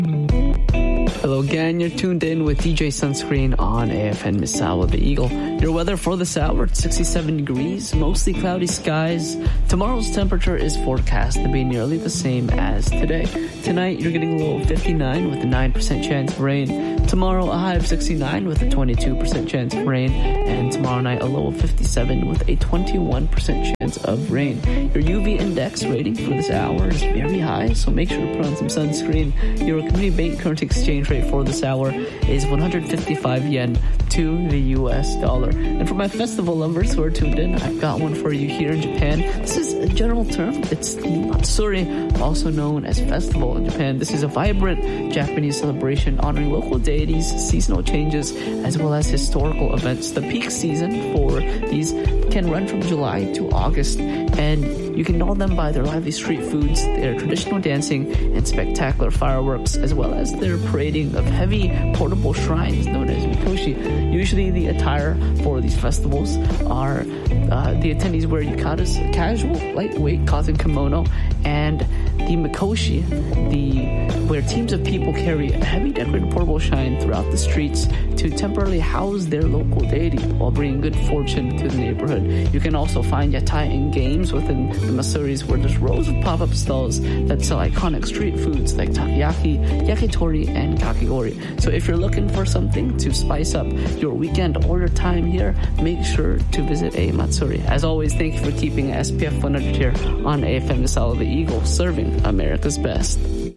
Hello again, you're tuned in with DJ Sunscreen on AFN Misawa the Eagle. Your weather for this hour, it's 67 degrees, mostly cloudy skies. Tomorrow's temperature is forecast to be nearly the same as today. Tonight, you're getting a low of 59 with a 9% chance of rain. Tomorrow, a high of 69 with a 22% chance of rain. And tomorrow night, a low of 57 with a 21% chance of rain. Your UV index rating for this hour is very high, so make sure to put on some sunscreen. Your community bank currency exchange rate for this hour is 155 yen to the US dollar. And for my festival lovers who are tuned in, I've got one for you here in Japan. This is a general term. It's the Matsuri, also known as festival in Japan. This is a vibrant Japanese celebration honoring local deities, seasonal changes, as well as historical events. The peak season for these can run from July to August, and you can know them by their lively street foods, their traditional dancing, and spectacular fireworks, as well as their parading of heavy portable shrines known as mikoshi. Usually the attire for these festivals are the attendees wear yukatas, casual, lightweight cotton kimono, and the mikoshi, where teams of people carry a heavy decorated portable shrine throughout the streets to temporarily house their local deity while bringing good fortune to the neighborhood. You can also find yatai and games within the Masuris where there's rows of pop-up stalls that sell iconic street foods like takoyaki, yakitori, and kakigori. So if you're looking for something to spice up your weekend or your time here, make sure to visit a Matsuri. As always, thank you for keeping SPF 100 here on AFM Misawa the Eagle, serving America's best.